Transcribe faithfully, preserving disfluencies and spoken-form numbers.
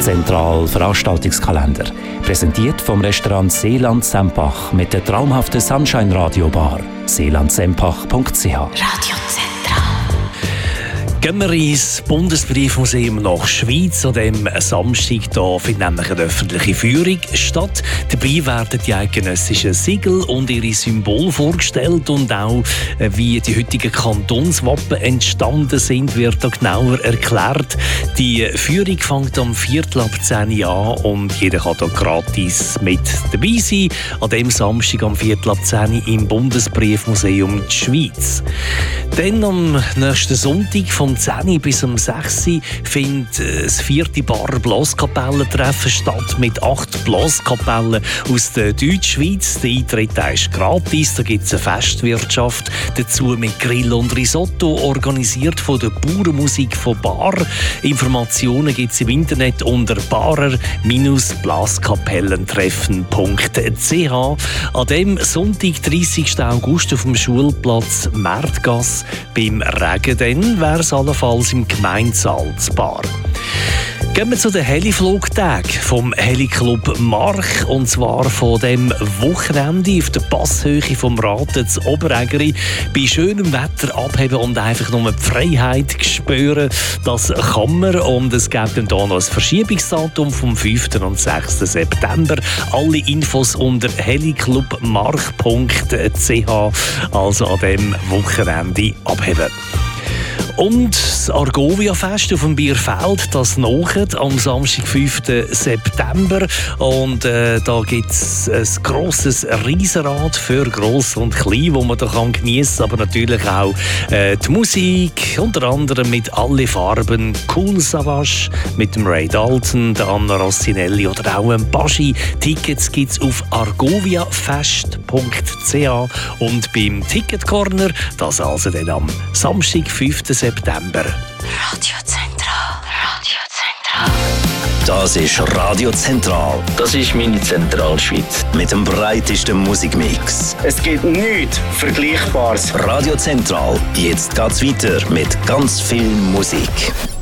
Zentral Veranstaltungskalender. Präsentiert vom Restaurant Seeland Sempach mit der traumhaften Sunshine Radio Bar. seeland sempach punkt c h. Radio Zentral. Gehen wir ins Bundesbriefmuseum nach Schweiz. An diesem Samstag da findet nämlich eine öffentliche Führung statt. Dabei werden die eidgenössischen Siegel und ihre Symbole vorgestellt und auch, wie die heutigen Kantonswappen entstanden sind, wird da genauer erklärt. Die Führung fängt am Viertel ab zehn an und jeder kann da gratis mit dabei sein. An diesem Samstag am Viertel ab zehn im Bundesbriefmuseum die Schweiz. Dann am nächsten Sonntag vom zehn bis um sechs findet das vierte Barer Blaskapellentreffen statt mit acht Blaskapellen aus der Deutschschweiz. Der Eintritt ist gratis, da gibt es eine Festwirtschaft dazu mit Grill und Risotto, organisiert von der Bauernmusik von Bar. Informationen gibt es im Internet unter barer blaskapellentreffen punkt c h. An dem Sonntag, dreißigsten August, auf dem Schulplatz Märtgasse beim Regen, dann wäre es allenfalls im Gemeindesaal zu Bar. Gehen wir zu den Heliflugtagen vom Heliclub March, und zwar von dem Wochenende auf der Passhöhe vom Raten zu Oberägeri. Bei schönem Wetter abheben und einfach nur die Freiheit spüren, das kann man. Und es gibt dann hier noch ein Verschiebungsdatum vom fünften und sechsten September. Alle Infos unter heliclub march punkt c h, also an diesem Wochenende abheben. Und das Argovia-Fest auf dem Bierfeld, das nachher am Samstag, fünften September. Und äh, da gibt es ein grosses Riesenrad für Gross und Klein, wo man da kann geniessen kann. Aber natürlich auch äh, die Musik, unter anderem mit «Alle Farben», «Cool Savage» mit dem Ray Dalton, der Anna Rossinelli oder auch ein Baschi. Tickets gibt es auf argoviafest punkt c h und beim Ticketcorner, das also dann am Samstag, fünften September. Radio Zentral. Radio Zentral. Das ist Radio Zentral. Das ist meine Zentralschweiz. Mit dem breitesten Musikmix. Es gibt nichts Vergleichbares. Radio Zentral. Jetzt geht's weiter mit ganz viel Musik.